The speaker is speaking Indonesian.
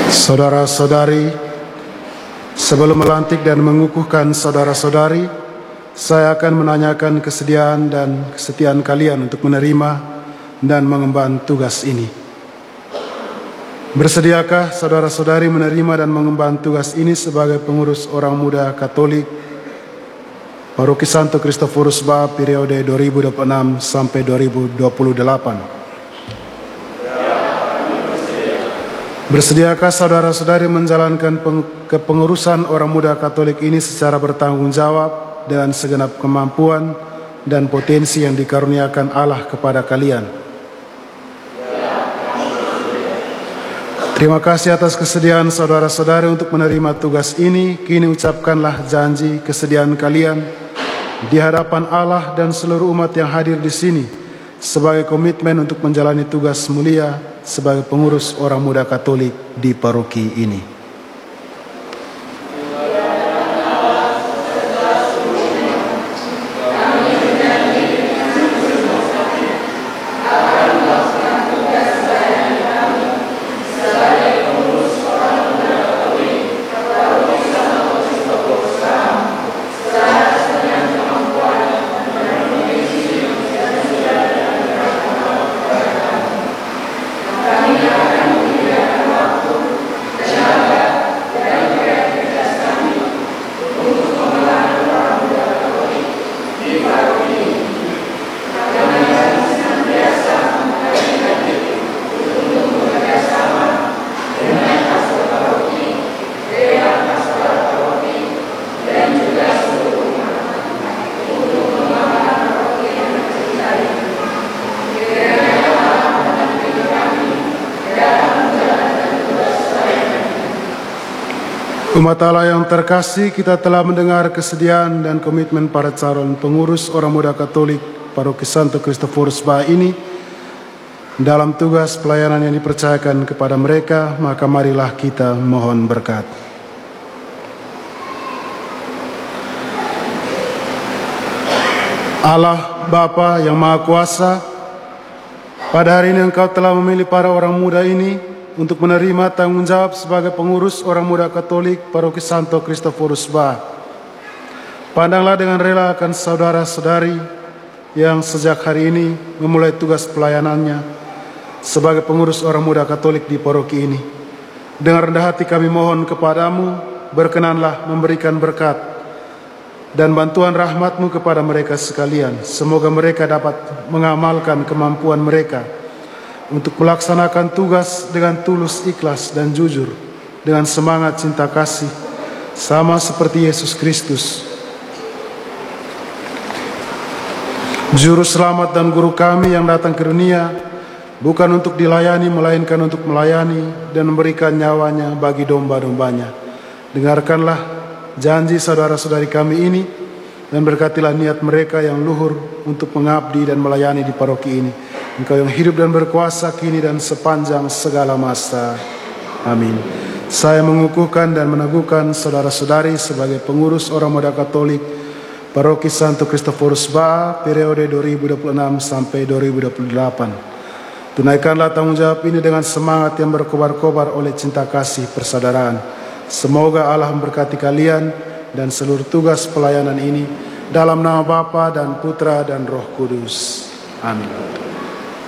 Saudara-saudari, sebelum melantik dan mengukuhkan saudara-saudari, saya akan menanyakan kesediaan dan kesetiaan kalian untuk menerima dan mengemban tugas ini. Bersediakah saudara-saudari menerima dan mengemban tugas ini sebagai pengurus orang muda Katolik Paroki Santo Christophorus Ba periode 2026 sampai 2028? Bersediakah saudara-saudari menjalankan kepengurusan orang muda Katolik ini secara bertanggung jawab dengan segenap kemampuan dan potensi yang dikaruniakan Allah kepada kalian? Terima kasih atas kesediaan saudara-saudari untuk menerima tugas ini. Kini ucapkanlah janji kesediaan kalian di hadapan Allah dan seluruh umat yang hadir di sini sebagai komitmen untuk menjalani tugas mulia sebagai pengurus orang muda Katolik di paroki ini. Umat Allah yang terkasih, kita telah mendengar kesediaan dan komitmen para calon pengurus orang muda Katolik Paroki Santo Christophorus Ba ini dalam tugas pelayanan yang dipercayakan kepada mereka. Maka marilah kita mohon berkat. Allah Bapa yang Maha Kuasa, pada hari ini Engkau telah memilih para orang muda ini untuk menerima tanggung jawab sebagai pengurus orang muda Katolik Paroki Santo Christophorus Ba. Pandanglah dengan rela akan saudara-saudari yang sejak hari ini memulai tugas pelayanannya sebagai pengurus orang muda Katolik di paroki ini. Dengan rendah hati kami mohon kepadamu, berkenanlah memberikan berkat dan bantuan rahmat-Mu kepada mereka sekalian. Semoga mereka dapat mengamalkan kemampuan mereka untuk melaksanakan tugas dengan tulus, ikhlas, dan jujur, dengan semangat cinta kasih, sama seperti Yesus Kristus, Juru Selamat dan Guru kami yang datang ke dunia, bukan untuk dilayani, melainkan untuk melayani dan memberikan nyawanya bagi domba-dombanya. Dengarkanlah janji saudara-saudari kami ini, dan berkatilah niat mereka yang luhur untuk mengabdi dan melayani di paroki ini. Engkau yang hidup dan berkuasa kini dan sepanjang segala masa. Amin. Saya mengukuhkan dan meneguhkan saudara-saudari sebagai pengurus orang muda Katolik Paroki Santo Christophorus Ba periode 2026 sampai 2028. Tunaikanlah tanggung jawab ini dengan semangat yang berkobar-kobar oleh cinta kasih persaudaraan. Semoga Allah memberkati kalian dan seluruh tugas pelayanan ini dalam nama Bapa dan Putra dan Roh Kudus. Amin.